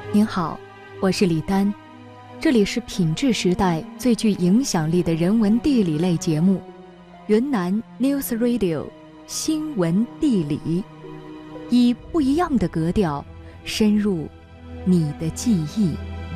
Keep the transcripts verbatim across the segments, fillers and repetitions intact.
您好，我是李丹，这里是品质时代最具影响力的人文地理类节目云南 News Radio 新闻地理，以不一样的格调深入你的记忆。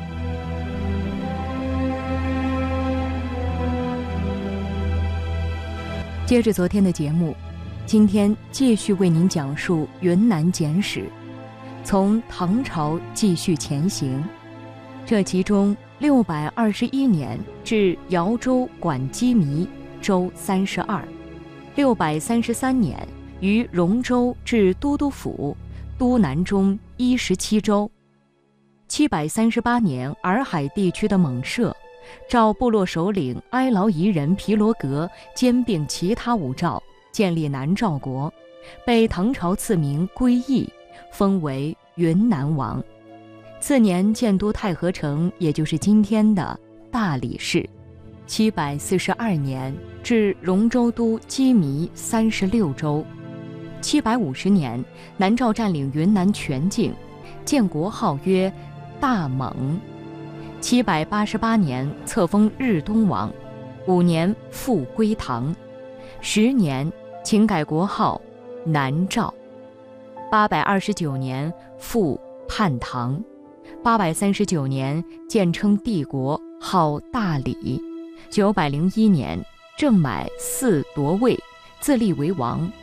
接着昨天的节目，今天继续为您讲述云南简史，从唐朝继续前行。这其中六百二十一年至瑶州管羁縻州三十二，六百三十三年于戎州至都督府都南中一十七州，七百三十八年洱海地区的蒙涉，赵部落首领哀牢夷人皮罗格兼并其他五赵，建立南诏国，被唐朝赐名归义，封为云南王。次年建都太和城，也就是今天的大理市。七百四十二年至戎州都羁縻三十六州。七百五十年，南诏占领云南全境，建国号曰大蒙。七百八十八年册封日东王，五年复归唐，十年请改国号南诏。八百二十九年复叛唐，八百三十九年建称帝国，号大理。九百零一年正买嗣夺位，自立为王，